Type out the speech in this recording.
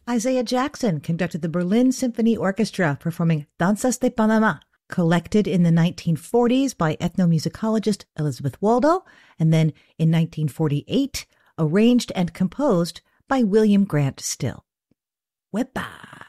Isaiah Jackson conducted the Berlin Symphony Orchestra performing Danzas de Panama, collected in the 1940s by ethnomusicologist Elizabeth Waldo, and then in 1948, arranged and composed by William Grant Still. Wepa!